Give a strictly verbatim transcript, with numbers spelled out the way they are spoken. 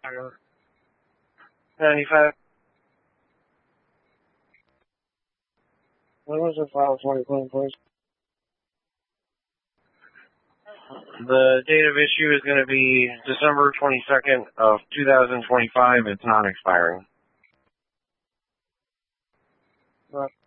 ninety-five. When was the file twenty twenty, please? The date of issue is going to be December twenty-second of two thousand twenty-five. It's non-expiring. Right.